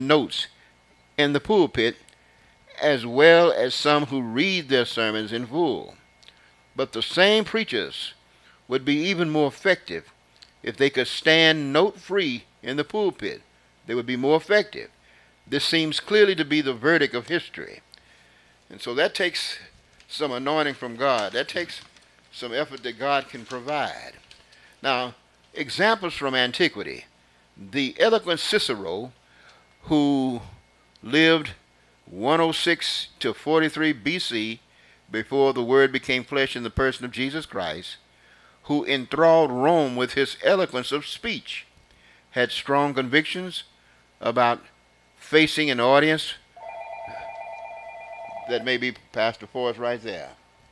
notes in the pulpit, as well as some who read their sermons in full. But the same preachers would be even more effective if they could stand note free in the pulpit. They would be more effective. This seems clearly to be the verdict of history. And so that takes some anointing from God. That takes some effort that God can provide. Now, examples from antiquity. The eloquent Cicero, who lived 106 to 43 BC, before the Word became flesh in the person of Jesus Christ, who enthralled Rome with his eloquence of speech, had strong convictions about facing an audience that may be Pastor Forrest right there.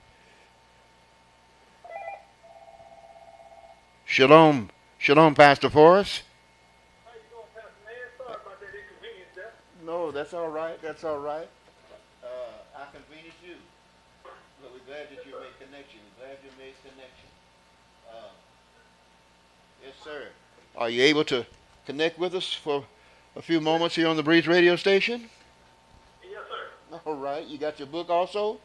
Shalom, shalom, Pastor Forrest. How you doing, Pastor Man? Sorry about that inconvenience there. No, that's all right. That's all right. I convenience you, but we're glad that you made connection. We're glad you made connection. Uh, yes, sir. Are you able to connect with us for a few moments here on the Breeze Radio Station? Yes, sir. All right. You got your book also?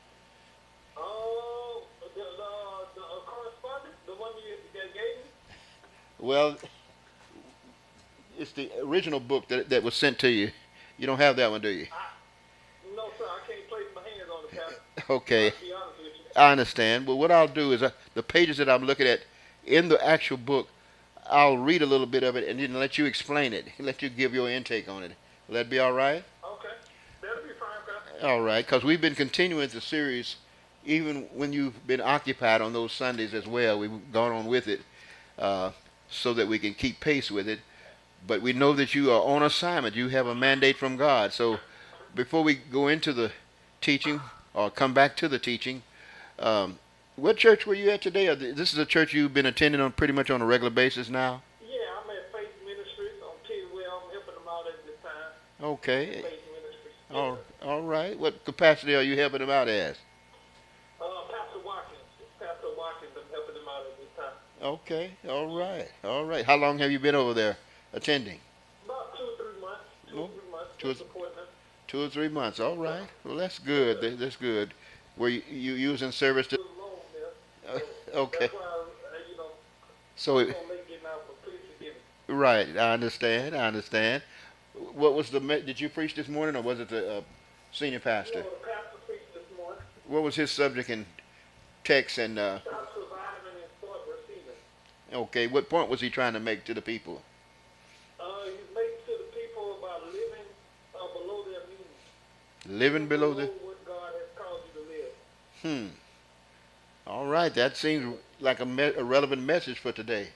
Oh, the correspondent, the one you that gave me? Well, it's the original book that was sent to you. You don't have that one, do you? No, sir, I can't place my hands on the Pastor. Okay. To be honest with you. I understand. Well, what I'll do is the pages that I'm looking at in the actual book, I'll read a little bit of it and then let you explain it, let you give your intake on it. Will that be all right? Okay. That'll be fine, Pastor. All right, because we've been continuing the series even when you've been occupied on those Sundays as well. We've gone on with it uh, so that we can keep pace with it. But we know that you are on assignment. You have a mandate from God. So before we go into the teaching or come back to the teaching, um, what church were you at today? This is a church you've been attending on pretty much on a regular basis now. Yeah, I'm at Faith Ministries on Tidwell. I'm helping them out at this time. Okay. Faith Ministries. Yes, All, sir. all right. What capacity are you helping them out as? Pastor Watkins. Pastor Watkins, I'm helping them out at this time. Okay. All right. All right. How long have you been over there attending? About 2 or 3 months. Two or Oh, 3 months. two or, Just supporting them. 2 or 3 months. All Yes, sir. right. Well, that's Yes, good. sir. That's good. Were you was in service to? A little long there. So Okay. that's why, So, I'm going to make it now, but please forgive me. right. I understand. I understand. What was did you preach this morning, or was it the senior pastor? The pastor preached this morning. What was his subject and text? And Stop surviving and start receiving. okay, what point was he trying to make to the people? He's making to the people about living below their means. Living Living below below the. what God has called you to live. Hmm. All right. That seems like a relevant message for today.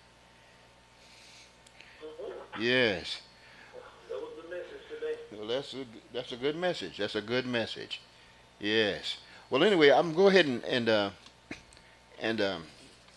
Yes. That was the message today. Well, that's a good message. That's a good message. Yes. Well, anyway, I'm going to go ahead and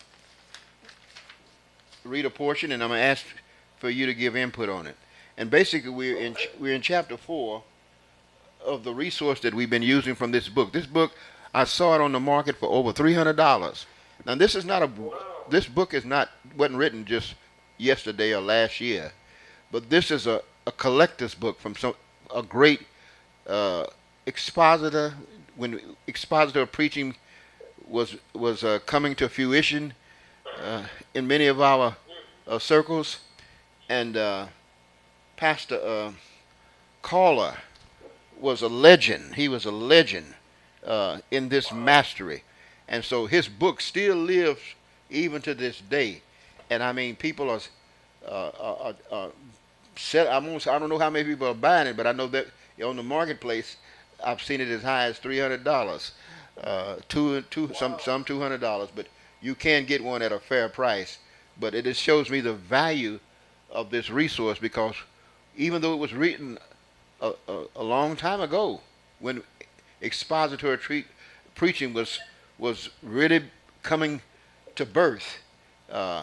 read a portion, and I'm going to ask for you to give input on it. And basically, we're in chapter 4 of the resource that we've been using from this book. This book, I saw it on the market for over $300. Now, Wow. this book is not wasn't written just yesterday or last year, but this is a collector's book from a great uh, expositor. When expositor preaching was coming to fruition uh, in many of our circles, and Pastor Caller was a legend. He was a legend in this mastery, and so his book still lives even to this day. And I mean, people are set. I don't know how many people are buying it, but I know that on the marketplace, I've seen it as high as $300, Wow. some $200. But you can get one at a fair price. But it just shows me the value of this resource because even though it was written a long time ago, when expository preaching was really coming to birth uh,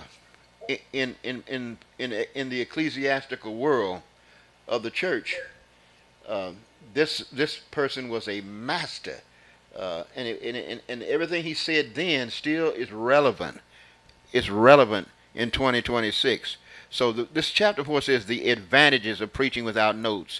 in the ecclesiastical world of the church, uh, this person was a master, and everything he said then still is relevant. It's relevant in 2026. So this chapter 4 says the advantages of preaching without notes.